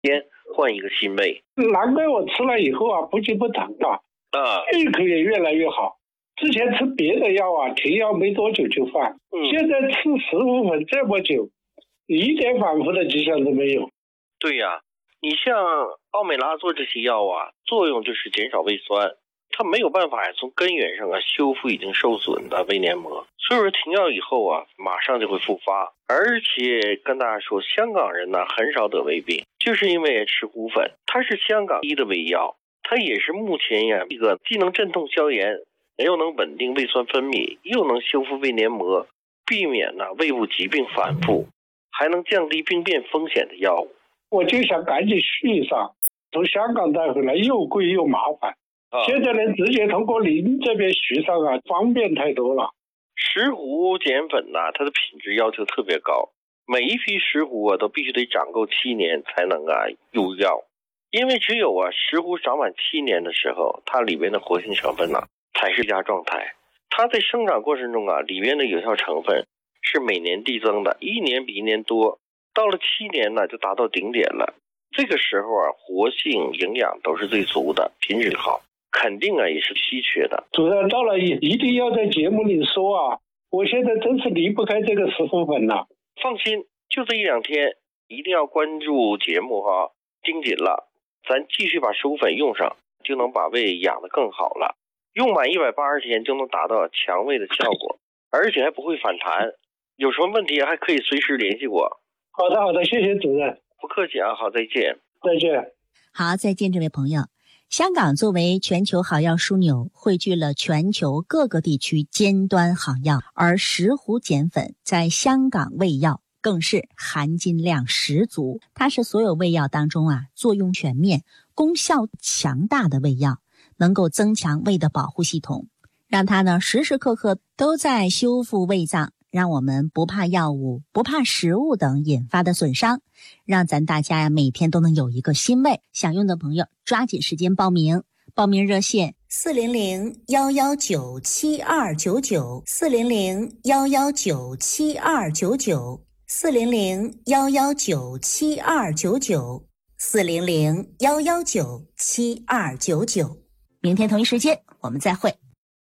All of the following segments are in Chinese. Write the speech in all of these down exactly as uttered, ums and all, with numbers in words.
天换一个新胃。 难怪我吃了以后啊，不仅不长大， 啊， 胃口也越来越好。之前吃别的药啊，停药没多久就犯，嗯、现在吃十五粉这么久，一点反复的迹象都没有。 对呀、啊，你像奥美拉唑这些药啊，作用就是减少胃酸，它没有办法呀从根源上啊修复已经受损的胃黏膜，所以说停药以后啊，马上就会复发。而且跟大家说，香港人呢很少得胃病，就是因为吃胡粉，它是香港一的胃药，它也是目前呀一个既能镇痛消炎，又能稳定胃酸分泌，又能修复胃黏膜，避免呢胃部疾病反复，还能降低病变风险的药物。 我就想赶紧续上，从香港带回来又贵又麻烦，啊、现在能直接通过您这边续上啊，方便太多了。 石斛碱粉呢、啊，它的品质要求特别高，每一批石斛啊都必须得长够七年才能啊入药，因为只有啊石斛长满七年的时候，它里面的活性成分呢、啊、才是佳状态。它在生长过程中啊，里面的有效成分是每年递增的，一年比一年多，到了七年呢就达到顶点了。这个时候啊，活性、营养都是最足的，品质好，肯定啊也是稀缺的。 主任到了一定要在节目里说啊，我现在真是离不开这个石斛粉了。 放心，就这一两天，一定要关注节目哈，盯紧了，咱继续把石斛粉用上，就能把胃养得更好了。用满一百八十天就能达到强胃的效果，而且还不会反弹。有什么问题还可以随时联系我。 好的好的，谢谢主任。 不客气啊，好，再见。 再见。 好，再见，这位朋友。香港作为全球好药枢纽，汇聚了全球各个地区尖端好药，而石斛碱粉在香港胃药更是含金量十足。它是所有胃药当中啊作用全面、功效强大的胃药，能够增强胃的保护系统，让它呢时时刻刻都在修复胃脏，让我们不怕药物、不怕食物等引发的损伤，让咱大家呀每天都能有一个新胃。想用的朋友抓紧时间报名，报名热线四零零幺幺九七二九九，四零零幺幺九七二九九，四零零幺幺九七二九九，四零零幺幺九七二九九。明天同一时间我们再会。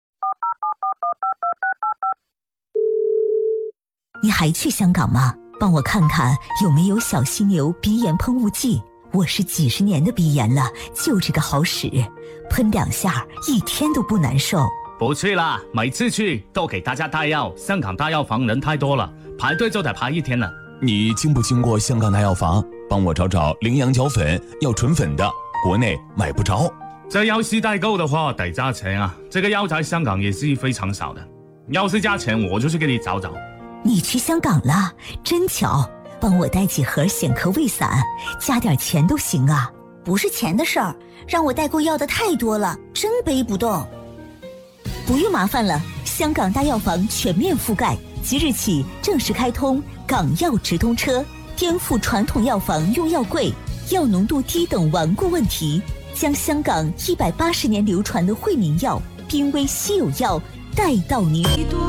你还去香港吗？帮我看看有没有小犀牛鼻炎喷雾剂。我是几十年的鼻炎了，就这个好使，喷两下一天都不难受。 不去啦，每次去都给大家带药，香港大药房人太多了，排队就得排一天了。 你经不经过香港大药房？帮我找找羚羊角粉，要纯粉的，国内买不着。 这要是代购的话得加钱啊，这个药在香港也是非常少的，要是加钱我就去给你找找。 你去香港了，真巧，帮我带几盒显壳胃散，加点钱都行啊。 不是钱的事儿，让我代购要的太多了，真背不动。 不用麻烦了，香港大药房全面覆盖，即日起正式开通港药直通车，颠覆传统药房用药贵、药浓度低等顽固问题，将香港一百八十年流传的惠民药、濒危稀有药带到您。